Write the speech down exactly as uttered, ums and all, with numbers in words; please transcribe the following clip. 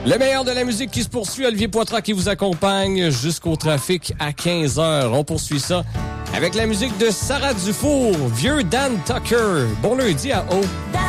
Le meilleur de la musique qui se poursuit, Olivier Poitras qui vous accompagne jusqu'au trafic à quinze heures. On poursuit ça avec la musique de Sarah Dufour, Vieux Dan Tucker. Bon lundi à O.